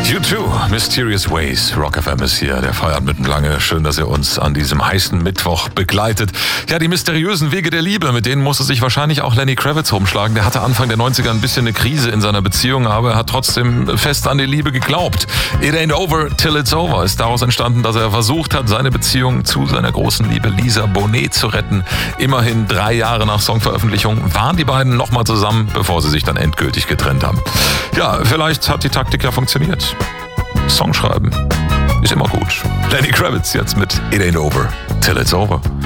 U2, Mysterious Ways. Rock FM ist hier, der Feierabend mit dem Lange. Schön, dass ihr uns an diesem heißen Mittwoch begleitet. Ja, die mysteriösen Wege der Liebe, mit denen musste sich wahrscheinlich auch Lenny Kravitz rumschlagen. Der hatte Anfang der 90er ein bisschen eine Krise in seiner Beziehung, aber er hat trotzdem fest an die Liebe geglaubt. It ain't over till it's over ist daraus entstanden, dass er versucht hat, seine Beziehung zu seiner großen Liebe Lisa Bonet zu retten. Immerhin 3 Jahre nach Songveröffentlichung waren die beiden nochmal zusammen, bevor sie sich dann endgültig getrennt haben. Ja, vielleicht hat die Taktik ja funktioniert. Song schreiben ist immer gut. Lenny Kravitz jetzt mit It Ain't Over Till It's Over.